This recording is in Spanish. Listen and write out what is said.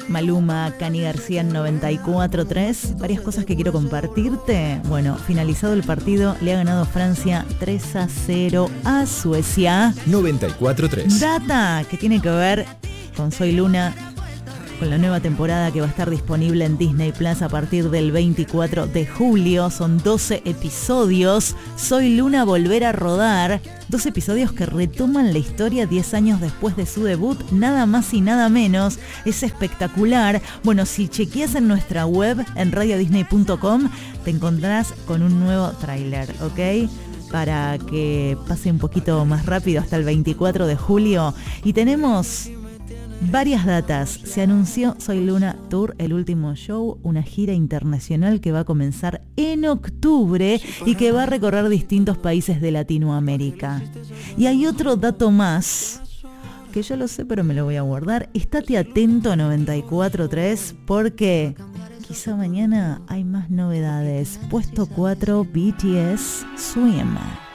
Maluma, Cani García en 94.3. Varias cosas que quiero compartirte. Bueno, finalizado el partido, le ha ganado Francia 3-0 a Suecia. 94.3. Data que tiene que ver con Soy Luna, con la nueva temporada que va a estar disponible en Disney Plus a partir del 24 de julio. Son 12 episodios. Soy Luna, volver a rodar. 12 episodios que retoman la historia 10 años después de su debut, nada más y nada menos. Es espectacular. Bueno, si chequeas en nuestra web, en radiodisney.com, te encontrarás con un nuevo tráiler, ¿ok? Para que pase un poquito más rápido hasta el 24 de julio. Y tenemos varias datas. Se anunció Soy Luna Tour, el último show, una gira internacional que va a comenzar en octubre y que va a recorrer distintos países de Latinoamérica. Y hay otro dato más, que yo lo sé pero me lo voy a guardar. Estate atento a 94.3 porque quizá mañana hay más novedades. Puesto 4, BTS, Swim.